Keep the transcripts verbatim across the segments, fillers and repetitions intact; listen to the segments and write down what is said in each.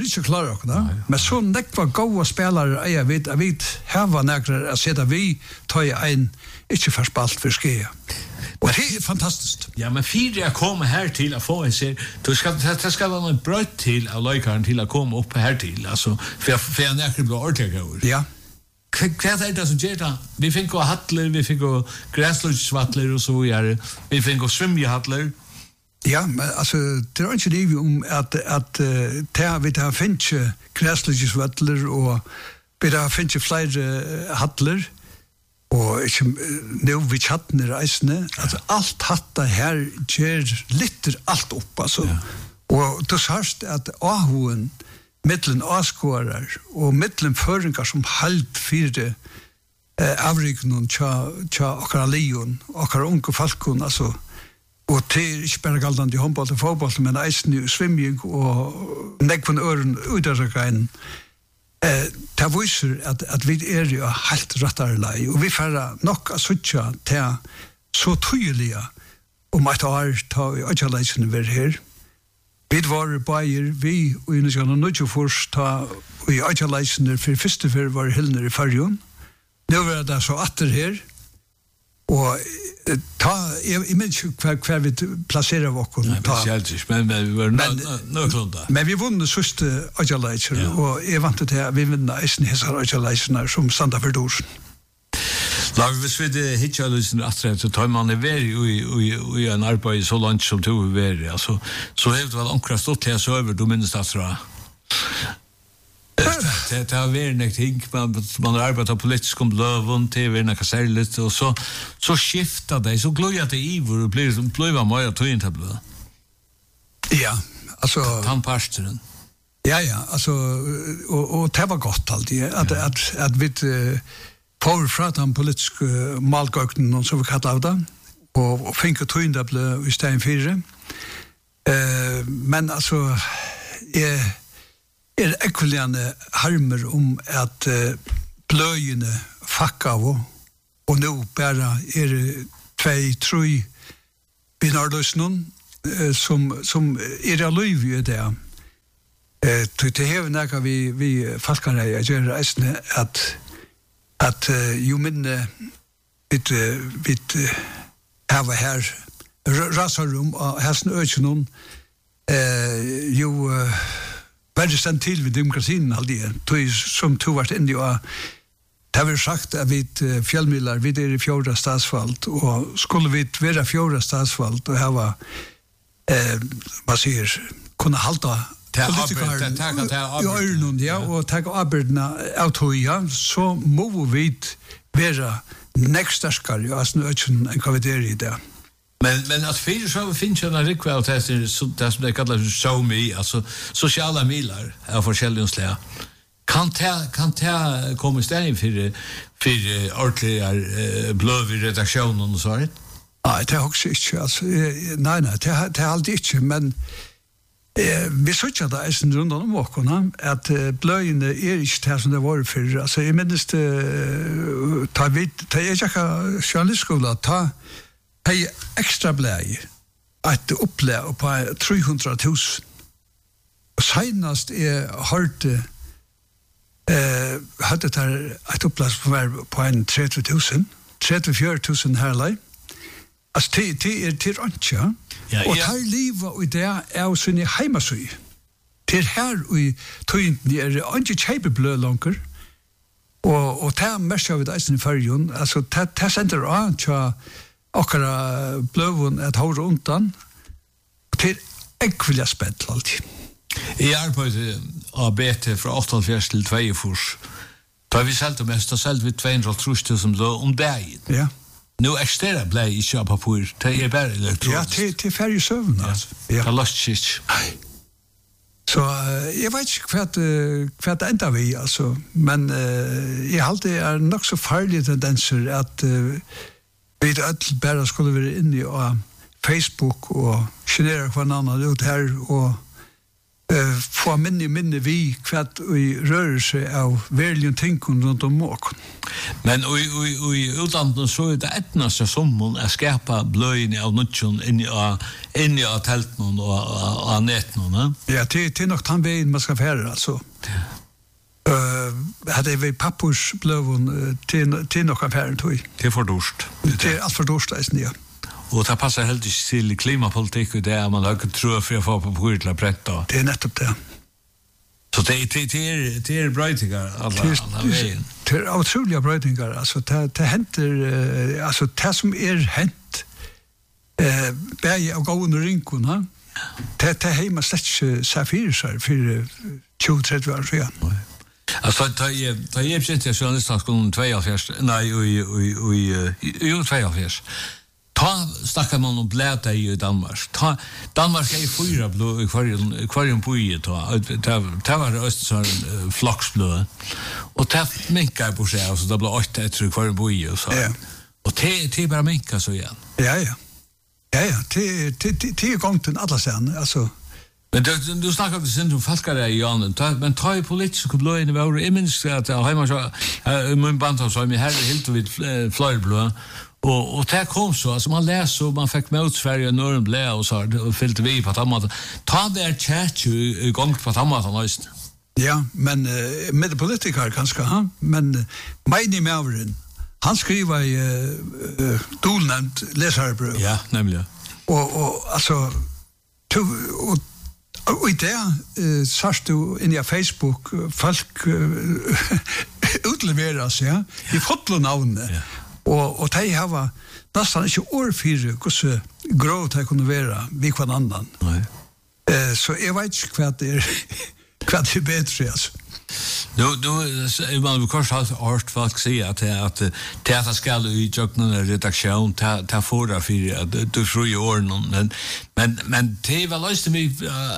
ikke klare oss, da. Men så nekva gode spillere jeg vet, jeg vet, her var nærkere å sette vi, ta i en ikke for spalt for skje. Og det er fantastisk. Ja, men fire jeg kommer her til å få en ser, det skal, det skal være en brød til av løykaren til å komme opp her til, altså, for jeg, for jeg nærkere blir ordentlig over. Ja. Hva er det som gjør det? Vi fikk å hattler, vi fikk å græsløsvattler og så videre, vi fikk å svimjehattler. Ja, men altså, det er ikke liv om at, at uh, det vi har finnet græsløsvattler og vi har finnet flere hattler, og ikke nå vi tjattene reisende, altså alt hatta her gjør litt alt opp, altså. Ja. Og det sørst at ahoen, mittlen avskårer, og mittlen føringer som halvt fire eh, avryggene tja, tja okkara lion, okkara unge falkon, altså, og det er ikke bare galdende i håndball og fotball, men eisen i svimming og nekvann øren utdørsakrein. Eh, det viser at, at vi er jo helt rattarlei, og vi får nok å suttja til så tydelige om et år ta i øyeleisene vi er her. Vi var bæger, vi og i nødvendig nødvendig først ta i øyeleisene for første før var Hilner i Farjon. Nå var det så atter her, og ta, jeg, jeg minns jo hver, hver vi plasserer våkken. Nei, men, men vi var nøklunda. Men, men vi vunnet sørste øyeleisene, ja. Og jeg vant til at vi vunnet eisen hese øyeleisene som standa for dorsen. Lag, hvis vi det hittar lysen attrett, så tar man det veri i en arbeid så langt som to veri, altså, så har det vel omkring stått til oss over, du minnes det, tror jeg. Det har vært nek ting, man har arbeidet politisk om løven, T V, nek særligt, og så, så skiftet det, så gløy at det ivor, og blei var mye tøyen til bløy. Ja, altså... Tannparsteren. Ja, ja, altså, og, og det var godt alltid, at, ja. at, at vi... Uh, Får fra den politiske malgøknen, som vi kallar av det, og, og finner tøyndable i stedet fire. Uh, men altså, jeg er ekviliane harmer om at uh, bløyene fakk av, og nå bare er tvei, troi i Nordløsnen, uh, som, som er av løyv i det. Uh, til hever nægge vi, vi falkare, jeg gjør reisende, at at uh, jo minne vidt uh, vidt uh, hava her rasarum og hesten økjennom uh, jo uh, veldig stendt til ved demokratien aldri, som to vært inni og det har vi sagt at vi uh, fjellmidler, vi er i fjorda stadsfalt og skulle vi være fjorda stadsfalt og hava uh, hva sier, kunne halda politikere i øyren, ja, og takk arbeidene av tøya, så må vi være nekst sterskere i Asnøtjen enn hva vi er i det. Men, men at fyrir så finnes jo en rikve av det som det kallar SoMe, altså sosiale miler av forskjellige slag. Kan det kan det komme i stedet for, for ordentlige uh, bløv i redaksjonen og så? Nei, det er også ikke, altså, nei, nei, det er alltid ikke, men Eh, vi søkja da eisen rundt om åkene, at uh, bløyene er ikke det som det var før. Altså, jeg minnes det, uh, ta vidt, ta jeg ikke journalistskola, ta hei ekstra blei, at det opplei på tre hundre tusen. Og senast jeg hørte, uh, hadde det et opplei på en tretti tusen, tretti fire tusen herlei. Altså, det er til røntja, ja, og tar livet og det er jo sånn i heimasøy. Til her og i tøyenten er det ikke kjeipeblød langer, og, og det er mest av det eisen i fargen, altså det sender an til akkurat bløven et hår undan, og til ekvilja spett alltid. Jeg arbeidet av B T fra åttiofjørs til tveifors. Da vi selv det mest, da selv vi to hundre tusen blød om dagen. Ja. Nå ekstera blei ikke av papur, det er bare elektronisk. Ja, til, til færre søvn, altså. Ja, det er løst ikke. Nei. Så uh, jeg vet ikke hva det, hva det enda vi, altså. Men uh, jeg halte det er nok så farlige tendenser at uh, vi bare skulle være inne i Facebook og generere hva annan ut her og uh, få minne minne vi hva vi rører seg av verlige ting rundt om åken. Men i, i, i utlandet så er det etnaste sommon er skapa bløyene av nutjon inni av inni av teltene og av netene. Ja, det, det er nok den veien man skal fære, altså. Ja. Uh, hade vi pappors blövon till till några affärer tog. Det är för dorst. Det är allt för dorst där snö. Och det passar helt till klimatpolitik och det man har tror för att få på på till att prata. Det är nettopp det. Så det det är det är brötingar alla alla vägen. Det är otroliga brötingar alltså det det händer alltså det som är hänt eh berg och gå under rinkorna. Det det hemma släck safirer för tjugo trettio år sedan. Alltså ta jag ta jag inte journalistskolan tjugohundratvå nej oj oj oj ju tjugohundratvå. Ta snackar man om bläta i Danmark. Ta Danmark är fyra blå i kvarjen kvarjen på i ta ta var öst så flaxblå. Och ta minkar på sig alltså det blir åtta efter kvarjen på i så. Och te te bara minkar så igen. Ja ja. Ja ja, te te te gång till alla sen alltså. Men du, du snackar om syndrom falskare i Janen, men ta i politiska blöjene vi har, jeg minns at jeg har så, min band så, men her er helt vid fløyreblø, og, og det kom så, altså man leser, og man fikk med ut Sverige, Nøren ble, og så og fylte vi på tammaten. Ta det er tjert i gang på tammaten, ja, men uh, med det politikere kanskje, ha? Men uh, Meini Maveren, han skriver i uh, uh, dolnevnt leserbrøv. Ja, nemlig. Og, og altså, to, og Og i det uh, sørst du inn i Facebook folk uh, utleveres, ja, i fotle navnet. Ja. Og, og de har nesten ikke år fire hvordan grå de kunne være vi hver annan. Nei. Uh, så jeg vet ikke hva det er, hva det er bedre, altså. Nu nu man vill kanske ha art folk säga att att teater ska i jobben redaktion ta ta för för att du tror ju ordning men men men det var löst mig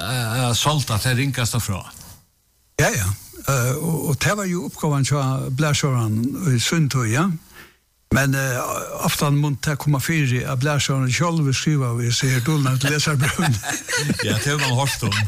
sålt att det ringas därifrån. Ja ja. Eh och det var ju uppgåvan så bläshoran i Sundto ja. Men uh, ofta måste jag komma för att bläshoran själv skriva vi ser dolna att läsa brun. Ja, det var hårt då.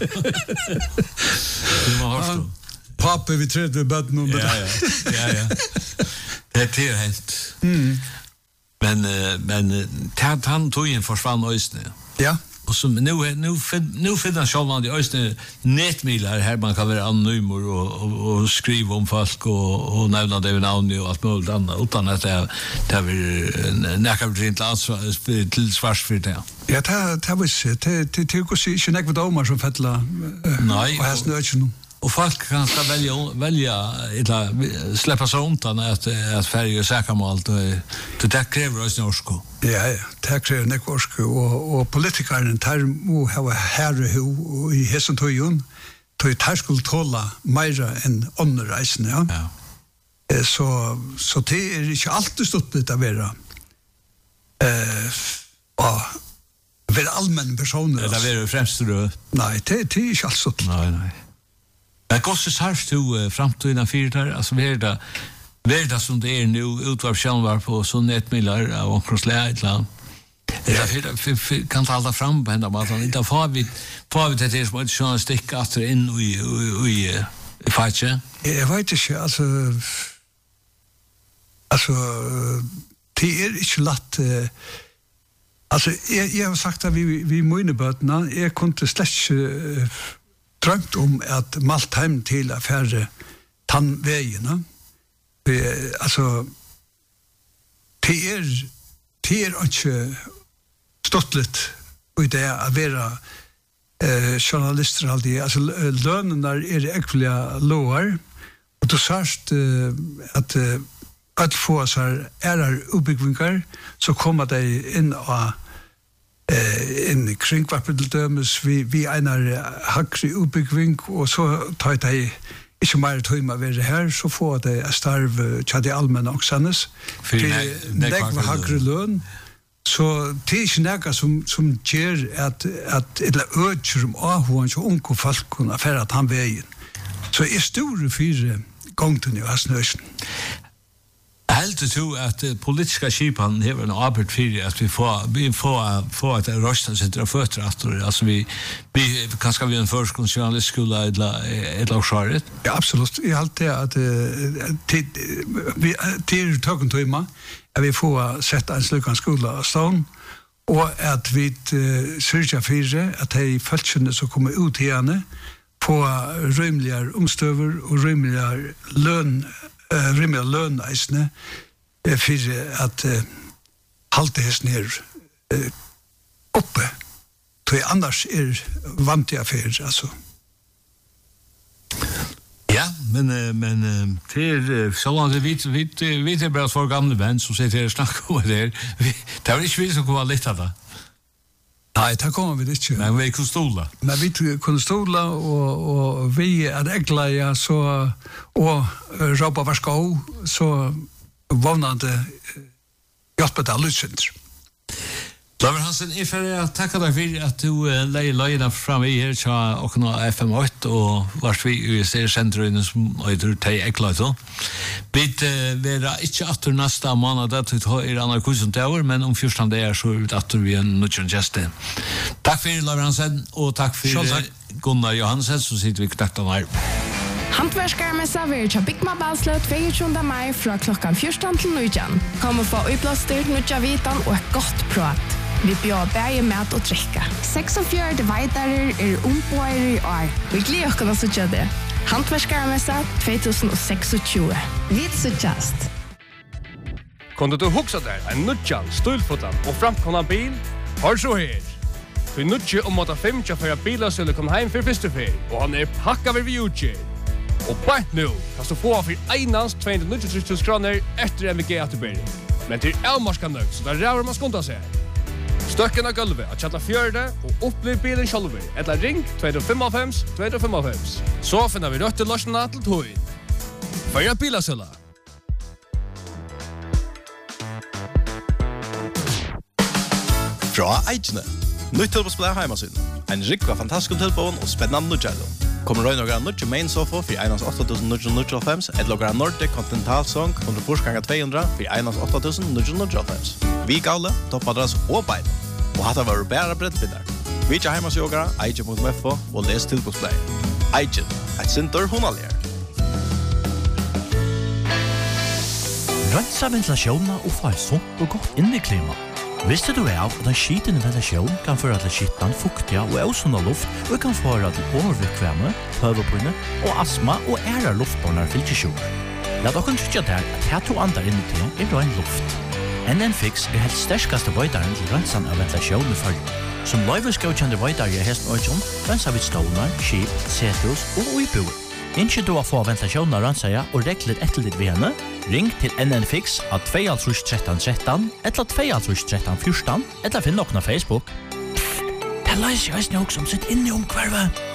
Det var hårt då. Pappa vi tredje bädden under. Ja ja. Ja ja. Det är helt. Mm. Men men tant han tog in försvann ösne. Ja. Och så nu nu nu finns själva man de ösne nätmilar här man kan vara anonym och och, och skriva om folk och och nämna det namn och allt möjligt annat utan att det det vill näka rent ansvar till svars för det. Ja, det det var det det det går sig inte näka domar som fettla. Nej. Och här snöts nu. Och folk kan ska välja välja eller släppa sig undan att att färja säkra med allt och det kräver oss norsko. Ja, ja, det kräver norsko och och politikerna tar mo ha herre hu i hessen tojon till tärskul tolla mera än andra reisen, ja. Ja. Så så det är inte alltid stått det att vara eh och för allmän personer. Det är främst du. Nej, det det är inte alls så. Nej, nej. Men kostar sarst du framtiden fyrdar, alltså vad är det, vad är det som det är nu utvarv självar på så nätmilar av omkrossläga ett land? Det kan ta alla fram på hända maten, inte får vi får vi det som inte sådana sticka att in i i i fatje? Jag vet inte, alltså alltså det är inte lätt. Alltså jag, jag har sagt att vi vi munebötna är kunde släck drömt om att malt hem till affärer tandvägen. Alltså det är det är inte stottligt och det är att vara eh, journalister alltid. Alltså lönen där är äckliga lower och då särskilt eh, att eh, att få så här är uppbyggningar så kommer det in och eh in kringkvarpeldömes vi vi einer hakri uppbygging och så tar det inte mer tid med vara här så får det att starv till allmänna och sannes till nekva hakri lön så det är inte något som som ger att att eller öcher om ahon så onko folk kunna för att han vägen så är stor för gångten i Asnösen. Helt du at uh, politiska skipan hever en arbeid for at vi får, vi får, får et røsta sitter og føtter at altså vi, vi kanskje vi en forskningsjournalistskola et lag svaret? Ja, absolutt. Jeg har alltid at uh, til, vi, til tøkken tøyma at vi får sette en slukan skola av stånd og at vi uh, sørger for at de følelsene som kommer ut henne på rymligere omstøver og rymligere løn Uh, rimelig lønneisene uh, for at uh, halte hesten her uh, oppe til annars er vant jeg for altså. Ja, men, uh, men uh, til uh, sånn at vi, vi, vi er bare for gamle venn som sitter her og snakker om det her. Det var ikke vi som kunne litt av det. Nei, det kommer vi ikke. Men vi kunne stola. Men vi kunne stola, og, og vi er egla, ja, så, og uh, råpa var sko, så vannande uh, hjelpet av lydsenter. Laver Hansen, jeg får takke deg for at du uh, leier løgene fram i her til åkne F M åtte, og vart vi i sentruene som øyder til egla. Vi er ikke atter neste måned, det er Anna Kusen til men om fjorten det er så er vi atter vi en nødvendig gjeste. Takk for Laver Hansen, og takk for Gunnar Johansen, som sitter vi knakta her. Hantverkskarmessa vil til Bygma Balsløt tjuende mai fra klokkan fjorten til nødjan. Kom og få utblåstyrt nødja vitan og et godt prat. Vi bjør bæge mat og drikka. seksogfjørt veidarer er ombåere i år. Vi gleder oss å sutja det. Hantverkskarmessa tjuetusen og seksogtjue. Vi suttjast. Kunde du huxa der en nødjan, stølfotan og framkomna bil? Hør så her. Vi nødje om måtte fem tja for at bilen skulle komme hjem for første fer, og han er pakka ved vi utgjør. Og bare nå kan du få for einans to hundre og nittiotre tusen kroner etter M V G atterbyr. Men til elmarska nøgt, så der ræver man skunda seg. Støkken av gulvet at kjalla fjørde og opplev bilen sjálfur. Etla ring to fem fem to fem fem. Så finner vi røtte løsene til tøyen. Føya bilasølla. Fra Eidjene. Nytt tilbåsplay heimasyn. En rikva fantastisk tilbån og spennende nødgjællo. Kommer røy noen nødgjæ main sofa for einans åtta tusen ni hundre og nittiofem, et logra Nordic Continental Song hundre fors ganger to hundre for einans åtta tusen ni hundre og nittiofem. Vi gavle, toppadress og bein. Og hatt var bæra brettbindar. Vi tja heimasjogara, eidje punktum f o og les tilbåsplay. Eidje, et sinter hunaljer. Rensa ventilasjonen og få et sunt og godt inneklima. Visste du av at en skitende ventilasjon kan føre til skittan, fuktiga og ausunda luft og kan føre til overvikvemme, høvepunne og astma og æra luftbornar fylkesjok. Lad okken tryggja der at her to andar inni til er rein luft. N N Fix er helt sterskaste vøydaren til rensan av ventilasjonen i følge. Som løyveskaukjande vøydare i hesten øyjon, rensa vid stålar, skip, setrus og uibuer. Innskje du å få ventilasjonen av rensaja og regler etterlitt ved henne, ring til N N Fix av to tre tre tre tre eller to tre tre tre fjorten eller finn noen av Facebook. Psst, det er leis jeg også som sitter inne i omkvarvet.